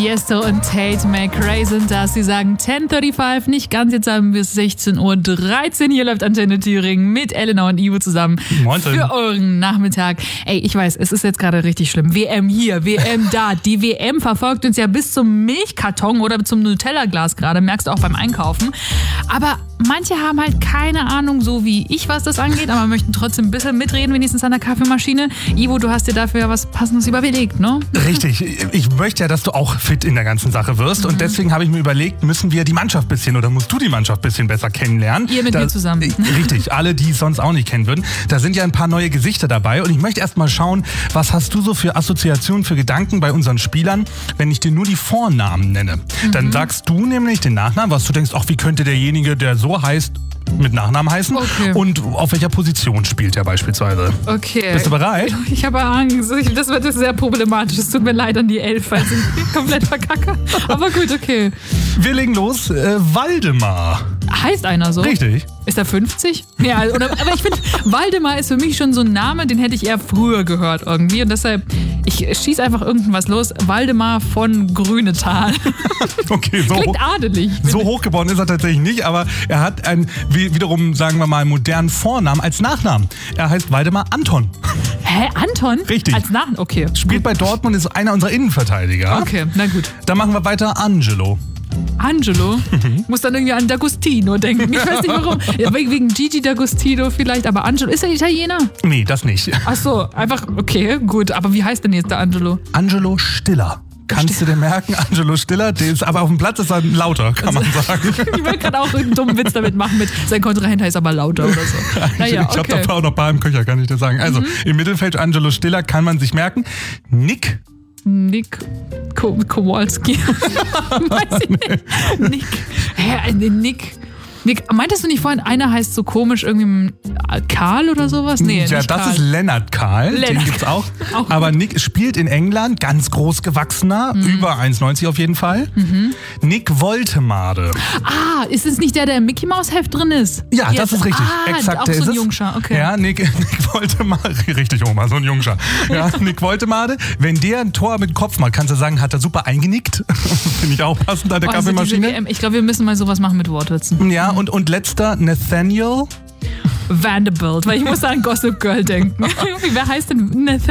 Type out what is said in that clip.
Tiesto und Tate McRae sind das. Sie sagen 10:35, nicht ganz, jetzt haben wir 16:13 Uhr. Hier läuft Antenne Thüringen mit Elena und Ivo zusammen. Moinsen. Für euren Nachmittag. Ey, ich weiß, es ist jetzt gerade richtig schlimm. WM hier, WM da. Die WM verfolgt uns ja bis zum Milchkarton oder zum Nutella-Glas gerade, merkst du auch beim Einkaufen. Aber manche haben halt keine Ahnung, so wie ich, was das angeht, aber möchten trotzdem ein bisschen mitreden, wenigstens an der Kaffeemaschine. Ivo, du hast dir dafür ja was Passendes überlegt, ne? Richtig. Ich möchte ja, dass du auch fit in der ganzen Sache wirst. Und deswegen habe ich mir überlegt, müssen wir die Mannschaft ein bisschen oder musst du die Mannschaft ein bisschen besser kennenlernen. Ihr mit mir zusammen. Richtig, alle, die es sonst auch nicht kennen würden. Da sind ja ein paar neue Gesichter dabei. Und ich möchte erst mal schauen, was hast du so für Assoziationen, für Gedanken bei unseren Spielern, wenn ich dir nur die Vornamen nenne. Dann sagst du nämlich den Nachnamen, was du denkst, ach, wie könnte derjenige, der so heißt, mit Nachnamen heißen. Okay. Und auf welcher Position spielt er beispielsweise. Okay. Bist du bereit? Ich habe Angst. Das wird sehr problematisch. Es tut mir leid an die Elf, weil ich komplett verkacke. Aber gut, okay. Wir legen los. Waldemar. Heißt einer so? Richtig. Ist er 50? Ja, aber ich finde, Waldemar ist für mich schon so ein Name, den hätte ich eher früher gehört irgendwie. Und deshalb, ich schieße einfach irgendwas los. Waldemar von Grünetal. Okay, so klingt adelig. So hochgeboren ist er tatsächlich nicht, aber er hat einen, wiederum, sagen wir mal, modernen Vornamen als Nachnamen. Er heißt Waldemar Anton. Hä, Anton? Richtig. Als Nachnamen? Okay. Spielt bei Dortmund, ist einer unserer Innenverteidiger. Okay, na gut. Dann machen wir weiter Angelo. Angelo? Muss dann irgendwie an D'Agostino denken. Ich weiß nicht warum. Ja, wegen Gigi D'Agostino vielleicht, aber Angelo, ist er Italiener? Nee, das nicht. Ach so, einfach, okay, gut. Aber wie heißt denn jetzt der Angelo? Angelo Stiller. Kannst du dir merken, Angelo Stiller, aber auf dem Platz ist er lauter, kann man sagen. Ich wollte gerade auch irgendeinen dummen Witz damit machen mit, sein Kontrahent heißt aber lauter oder so. Naja, ich habe da auch noch ein paar im Köcher, kann ich dir sagen. Also, im Mittelfeld Angelo Stiller kann man sich merken. Nick Kowalski. Weiß ich nicht. Nick. Meintest du nicht vorhin, einer heißt so komisch irgendwie Karl oder sowas? Nee, ja, nicht das Karl. ist Lennart Karl, den gibt's auch. Aber Nick spielt in England, ganz groß gewachsener, über 1,90 auf jeden Fall. Nick Woltemade. Ah, ist es nicht der im Mickey Mouse Heft drin ist? Ja, das ist richtig. auch Exakt, der so ist ein es. Jungscher, okay. Ja, Nick Woltemade, richtig Oma, so ein Jungscher. Ja, Nick Woltemade, wenn der ein Tor mit dem Kopf macht, kannst du sagen, hat er super eingenickt. Finde ich auch passend an der Kaffeemaschine. Ich glaube, wir müssen mal sowas machen mit Wortwitzen. Ja, und letzter, Nathaniel Vanderbilt, weil ich muss an Gossip Girl denken. Wer heißt denn